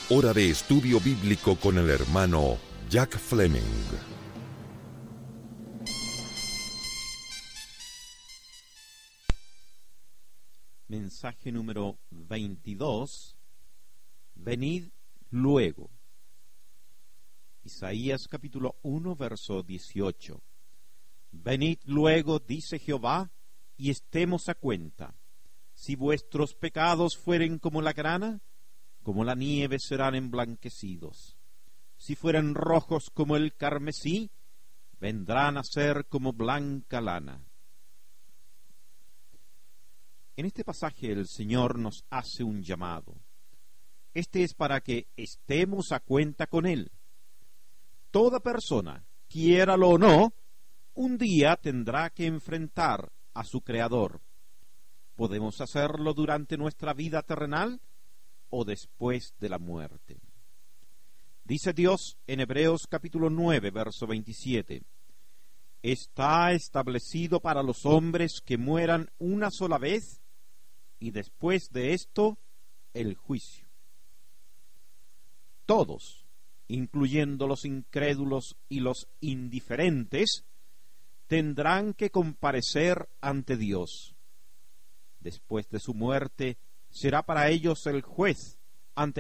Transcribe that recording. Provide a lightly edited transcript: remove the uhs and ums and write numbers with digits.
Hora de estudio bíblico con el hermano Jack Fleming. Mensaje número 22. Venid luego. Isaías capítulo 1, verso 18. Venid luego, dice Jehová, y estemos a cuenta. Si vuestros pecados fueren como la grana, como la nieve serán emblanquecidos. Si fueren rojos como el carmesí, vendrán a ser como blanca lana. En este pasaje el Señor nos hace un llamado. Este es para que estemos a cuenta con Él. Toda persona, quiéralo o no, un día tendrá que enfrentar a su Creador. Podemos hacerlo durante nuestra vida terrenal o después de la muerte. Dice Dios en Hebreos capítulo 9, verso 27, está establecido para los hombres que mueran una sola vez y después de esto el juicio. Todos, incluyendo los incrédulos y los indiferentes, tendrán que comparecer ante Dios. Después de su muerte, será para ellos el juez ante